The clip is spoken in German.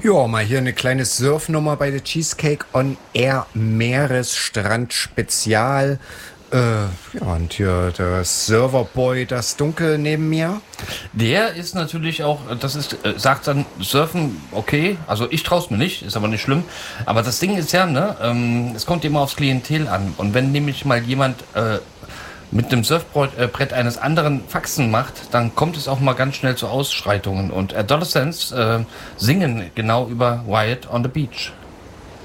Ja, mal hier eine kleine Surfnummer bei der Cheesecake on Air Meeresstrand Spezial. Ja, und hier der Serverboy, das Dunkel neben mir. Der ist natürlich auch, das ist, sagt dann Surfen, okay, also ich traue es mir nicht, ist aber nicht schlimm. Aber das Ding ist ja, ne, es kommt immer aufs Klientel an. Und wenn nämlich mal jemand mit dem Surfbrett eines anderen Faxen macht, dann kommt es auch mal ganz schnell zu Ausschreitungen. Und Adolescents singen genau über Riot on the Beach.